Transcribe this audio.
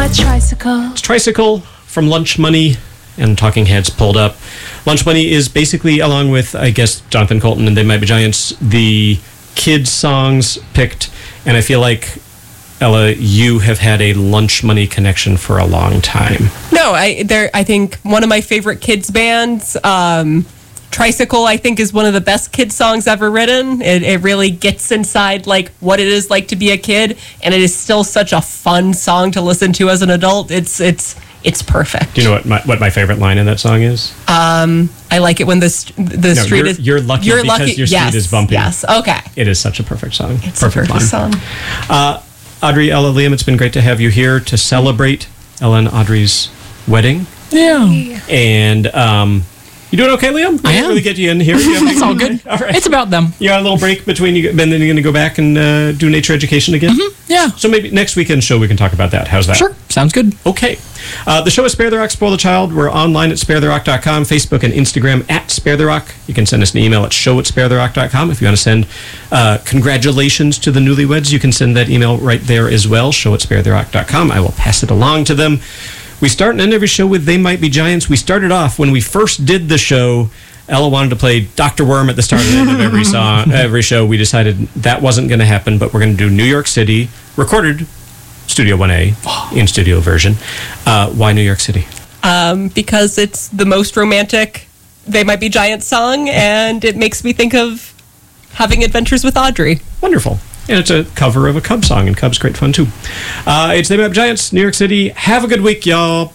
a tricycle. It's Tricycle from Lunch Money and Talking Heads pulled up. Lunch Money is basically, along with, I guess, Jonathan Colton and They Might Be Giants, the kids' songs picked. And I feel like, Ella, you have had a Lunch Money connection for a long time. No, I think one of my favorite kids bands, Tricycle, I think, is one of the best kid songs ever written. It really gets inside like what it is like to be a kid, and it is still such a fun song to listen to as an adult. It's perfect. Do you know what my favorite line in that song is? I like it when the street is... You're lucky because your street is bumpy. Yes, okay. It is such a perfect song. It's a perfect song. Audrey, Ella, Liam, it's been great to have you here to celebrate Ella and Audrey's wedding. Yeah. And you doing okay, Liam? I am. Really get you in here. It's all good. All right. It's about them. You got a little break between you, and then you're going to go back and do nature education again? Mm-hmm. Yeah. So maybe next weekend's show we can talk about that. How's that? Sure. Sounds good. Okay. The show is Spare the Rock, Spoil the Child. We're online at sparetherock.com, Facebook and Instagram at Spare the Rock. You can send us an email at show@sparetherock.com. If you want to send congratulations to the newlyweds, you can send that email right there as well, show@sparetherock.com. I will pass it along to them. We start and end every show with They Might Be Giants. We started off when we first did the show. Ella wanted to play Dr. Worm at the start and end of every show. We decided that wasn't going to happen, but we're going to do New York City, recorded Studio 1A in studio version. Why New York City? Because it's the most romantic They Might Be Giants song, and it makes me think of having adventures with Audrey. Wonderful. And it's a cover of a Cubs song, and Cubs great fun too. It's They Might Be Giants, New York City. Have a good week, y'all.